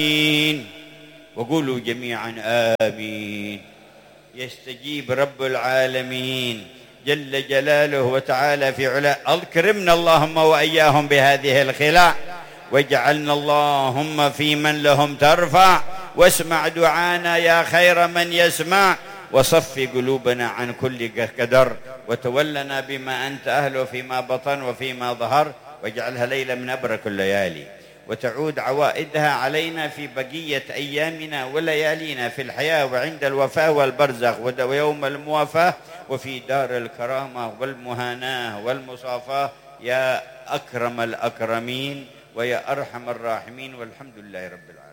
وقولوا جميعا آمين. يستجيب رب العالمين جل جلاله وتعالى في علاه. اكرمنا اللهم وإياهم بهذه الخلاء، واجعلنا اللهم في من لهم ترفع، واسمع دعانا يا خير من يسمع، وصف قلوبنا عن كل كدر، وتولنا بما أنت أهله فيما بطن وفيما ظهر، واجعلها ليلة من أبرك الليالي، وتعود عوائدها علينا في بقية أيامنا وليالينا في الحياة وعند الوفاة والبرزخ ويوم الموافاة وفي دار الكرامة والمهاناة والمصافاة يا أكرم الأكرمين ويا أرحم الراحمين، والحمد لله رب العالمين.